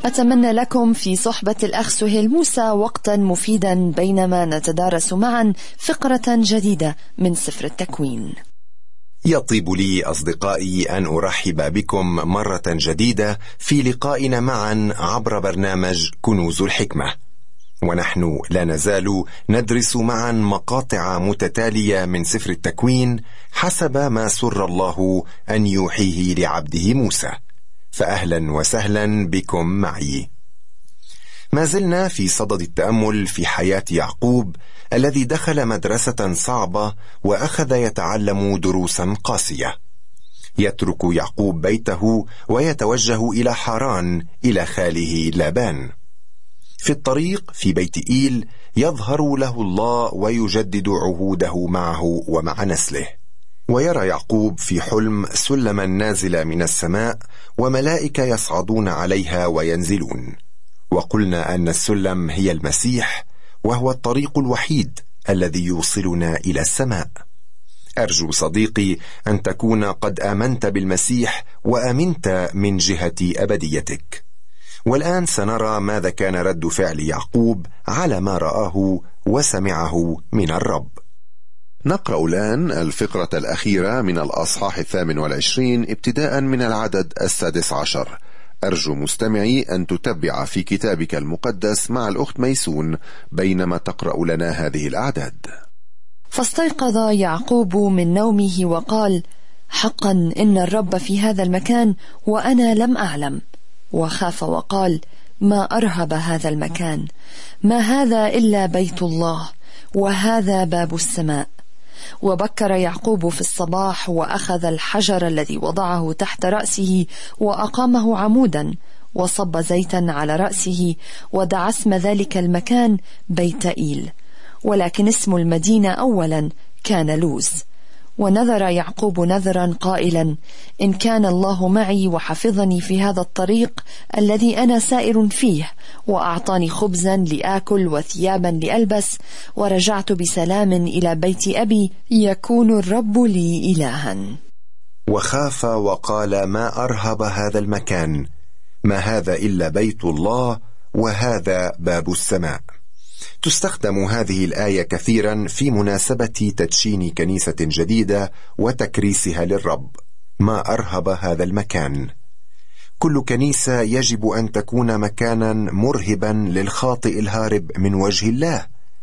أتمنى لكم في صحبة الأخ سهيل موسى وقتا مفيدا بينما نتدارس معا فقرة جديدة من سفر التكوين. يطيب لي أصدقائي أن أرحب بكم مرة جديدة في لقائنا معا عبر برنامج كنوز الحكمة، ونحن لا نزال ندرس معا مقاطع متتالية من سفر التكوين حسب ما سر الله أن يوحيه لعبده موسى. فأهلا وسهلا بكم معي. ما زلنا في صدد التأمل في حياة يعقوب الذي دخل مدرسة صعبة وأخذ يتعلم دروسا قاسية. يترك يعقوب بيته ويتوجه إلى حران إلى خاله لابان. في الطريق في بيت إيل يظهر له الله ويجدد عهوده معه ومع نسله، ويرى يعقوب في حلم سلما نازلا من السماء وملائكة يصعدون عليها وينزلون. وقلنا أن السلم هي المسيح، وهو الطريق الوحيد الذي يوصلنا إلى السماء. أرجو صديقي أن تكون قد آمنت بالمسيح وآمنت من جهة أبديتك. والآن سنرى ماذا كان رد فعل يعقوب على ما رآه وسمعه من الرب. نقرأ الآن الفقرة الأخيرة من الأصحاح 28 ابتداء من العدد 16. أرجو مستمعي أن تتبع في كتابك المقدس مع الأخت ميسون بينما تقرأ لنا هذه الأعداد. فاستيقظ يعقوب من نومه وقال: حقا إن الرب في هذا المكان وأنا لم أعلم. وخاف وقال: ما أرهب هذا المكان، ما هذا إلا بيت الله، وهذا باب السماء. وبكر يعقوب في الصباح وأخذ الحجر الذي وضعه تحت رأسه وأقامه عمودا، وصب زيتا على رأسه، ودعا اسم ذلك المكان بيت إيل، ولكن اسم المدينة أولا كان لوز. ونذر يعقوب نذرا قائلا: إن كان الله معي وحفظني في هذا الطريق الذي أنا سائر فيه، وأعطاني خبزا لآكل وثيابا لألبس، ورجعت بسلام إلى بيت أبي، يكون الرب لي إلها. وخاف وقال: ما أرهب هذا المكان، ما هذا إلا بيت الله، وهذا باب السماء. تستخدم هذه الآية كثيرا في مناسبة تدشين كنيسة جديدة وتكريسها للرب. ما أرهب هذا المكان. كل كنيسة يجب أن تكون مكانا مرهبا للخاطئ الهارب من وجه الله،